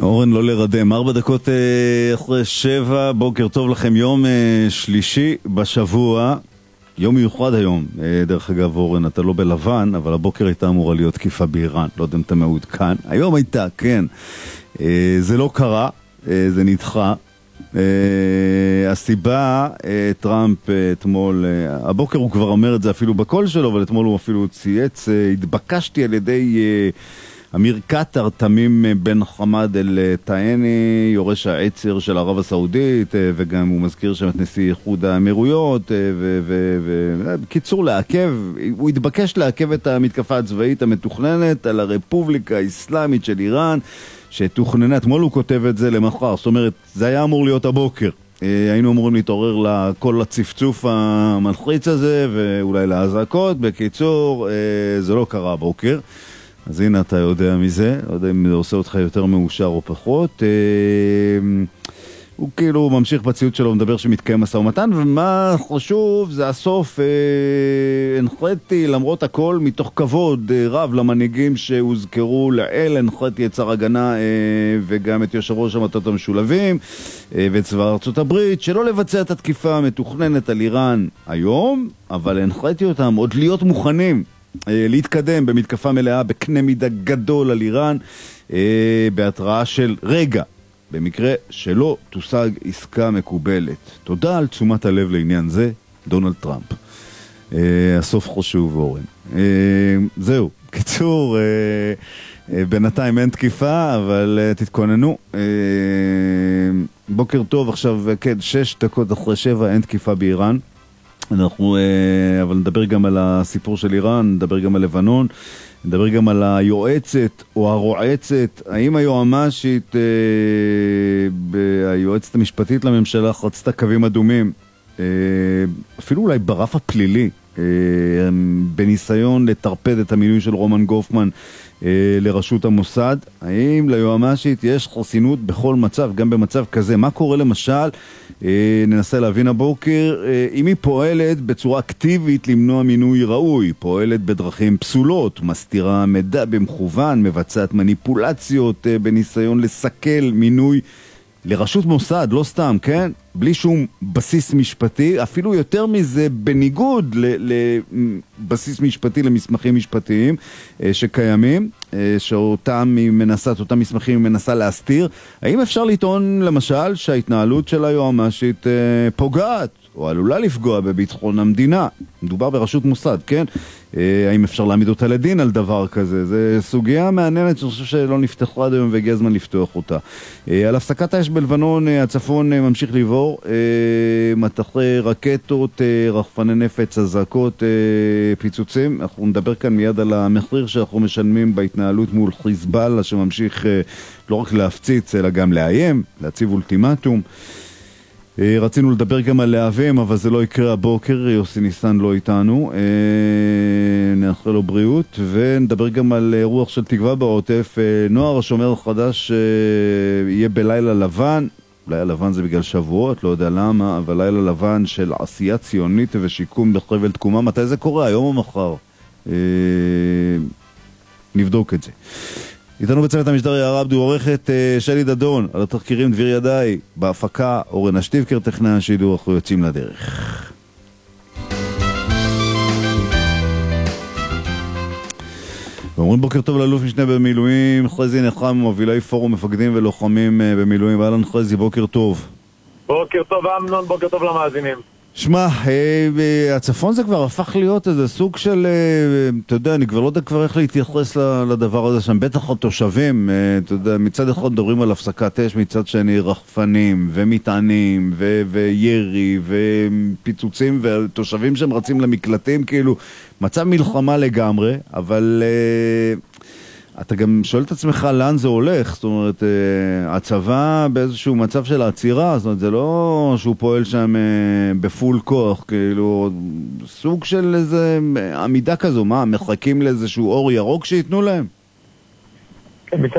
אורן, לא לרדם, 4 דקות אחרי 7, בוקר טוב לכם, יום שלישי בשבוע, יום מיוחד היום. דרך אגב, אורן, אתה לא בלבן, אבל הבוקר הייתה אמורה להיות תקיפה באיראן, לא יודע אם אתה מעודכן. היום הייתה, כן. זה לא קרה, זה נדחה. הסיבה, טראמפ אתמול, הבוקר הוא כבר אומר את זה אפילו בקול שלו, אבל אתמול הוא אפילו צייץ, התבקשתי על ידי אמיר קטר, תמים בן חמד אל טעני, יורש העצר של ערב הסעודית, וגם הוא מזכיר שם את נשיא איחוד האמירויות, בקיצור לעכב, הוא התבקש לעכב את המתקפה הצבאית המתוכננת על הרפובליקה האסלאמית של איראן, שתוכננה, אתמול הוא כותב את זה למחר, זאת אומרת, זה היה אמור להיות הבוקר. היינו אמורים להתעורר לכל הצפצוף המלחיץ הזה, ואולי להזעקות, בקיצור, זה לא קרה הבוקר. אז הנה אתה יודע מזה, לא יודע אם זה עושה אותך יותר מאושר או פחות. הוא כאילו ממשיך בציוד שלו, מדבר שמתקיים משא ומתן, ומה חשוב זה הסוף. הנחיתי למרות הכל מתוך כבוד רב למנהיגים שהוזכרו לעיל, הנחיתי את שר הגנה וגם את יושב ראש המטות המשולבים ואת צבא ארצות הברית שלא לבצע את התקיפה המתוכננת על איראן היום, אבל הנחיתי אותם עוד להיות מוכנים להתקדם במתקפה מלאה בקנה מידה גדול על איראן בהתראה של רגע, במקרה שלא תושג עסקה מקובלת. תודה על תשומת הלב לעניין זה, דונלד טראמפ. הסוף חשוב, אורן. זהו, קיצור, בינתיים אין תקיפה, אבל תתכוננו. בוקר טוב, עכשיו, כן, 6 דקות אחרי 7, אין תקיפה באיראן. אנחנו, אבל נדבר גם על הסיפור של איראן, נדבר גם על לבנון, נדבר גם על היועצת או הרועצת, האם היועמ"שית, היועצת המשפטית לממשלה חצתה קווים אדומים, אפילו אולי ברף הפלילי, בניסיון לטרפד את המינוי של רומן גופמן לראשות המוסד. האם ליועמ"שית יש חסינות בכל מצב, גם במצב כזה? מה קורה למשל, ננסה להבין הבוקר, אם היא פועלת בצורה אקטיבית למנוע מינוי ראוי, פועלת בדרכים פסולות, מסתירה מידע במכוון, מבצעת מניפולציות בניסיון לסכל מינוי לרשות מוסד, לא סתם, כן? בלי שום בסיס משפטי, אפילו יותר מזה, בניגוד לבסיס משפטי, למסמכים משפטיים שקיימים, שאותם היא מנסה, אותם מסמכים היא מנסה להסתיר. האם אפשר לטעון למשל שההתנהלות של היועמ"שית פוגעת או עלולה לפגוע בביטחון המדינה? מדובר ברשות מוסד, כן? האם אפשר להעמיד אותה לדין על דבר כזה? זו סוגיה מעניינת שאני חושב שלא נפתחה עד היום והגיע הזמן לפתוח אותה. על הפסקת האש בלבנון, הצפון ממשיך לעבור, מטחי רקטות, רחפני נפץ, אזעקות, פיצוצים. אנחנו נדבר כאן מיד על המחיר שאנחנו משלמים בהתנהלות מול חיזבאללה, שממשיך לא רק להפציץ אלא גם לאיים, להציב אולטימטום. רצינו לדבר גם על להבים, אבל זה לא יקרה הבוקר, יוסי ניסן לא איתנו, נאחל לו בריאות, ונדבר גם על רוח של תקווה בעוטף. נוער השומר החדש יהיה בלילה לבן, לילה לבן זה בגלל שבועות, לא יודע למה, אבל לילה לבן של עשייה ציונית ושיקום בחבל תקומה. מתי זה קורה? היום או מחר? נבדוק את זה. איתנו בצוות המשדר יער עבדו, עורכת שלי דדון, על התחקירים דביר ידעי, בהפקה אורן אשטיבקר, טכנאי השידור. אנחנו יוצאים לדרך. ואומרים בוקר טוב לאלוף משנה במילואים חזי נחם, מובילי פורום מפקדים ולוחמים במילואים. אהלן חזי, בוקר טוב. בוקר טוב אמנון, בוקר טוב למאזינים. שמע, הצפון זה כבר הפך להיות איזה סוג של, אתה יודע, אני כבר לא יודע כבר איך להתייחס לדבר הזה שם. בטח התושבים, אתה יודע, מצד אחד מדברים על הפסקת אש, מצד שני רחפנים ומטענים וירי ופיצוצים, ותושבים שהם רצים למקלטים, כאילו מצב מלחמה לגמרי. אבל אתה גם שואל את עצמך לאן זה הולך. זאת אומרת, הצבא באיזשהו מצב של העצירה, זאת אומרת, זה לא שהוא פועל שם בפול כוח, כאילו סוג של איזה עמידה כזו. מה, מחכים לאיזשהו אור ירוק שיתנו להם? כן,